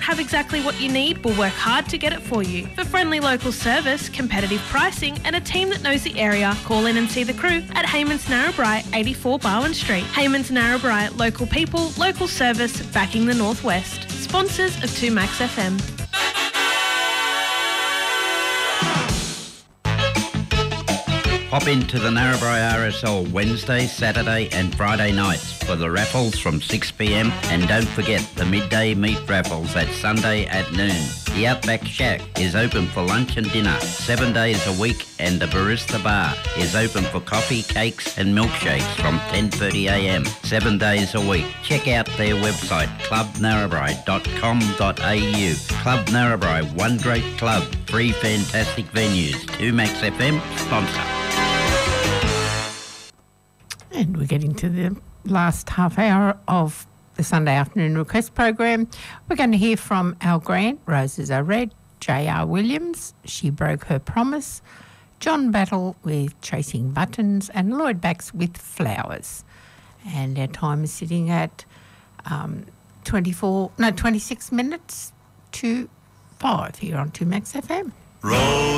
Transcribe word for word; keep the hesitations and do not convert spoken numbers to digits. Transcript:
have exactly what you need, we'll work hard to get it for you. For friendly local service, competitive pricing and a team that knows the area, call in and see the crew at Hayman's Narrabri, eighty-four Barwon Street. Hayman's Narrabri, local people, local service, backing the Northwest. Sponsors of two Max F M. Pop into the Narrabri R S L Wednesday, Saturday and Friday nights for the raffles from six p m and don't forget the midday meat raffles at Sunday at noon. The Outback Shack is open for lunch and dinner seven days a week and the Barista Bar is open for coffee, cakes and milkshakes from ten thirty a m seven days a week. Check out their website club narrabri dot com dot a u. Club Narrabri, one great club, three fantastic venues. two Max F M sponsor. And we're getting to the last half hour of the Sunday afternoon request program. We're going to hear from Al Grant, Roses Are Red, J R Williams, She Broke Her Promise, John Battle with Chasing Buttons and Lloyd Bax with Flowers. And our time is sitting at um, twenty-four, no, twenty-six minutes to five here on two Max F M. Roll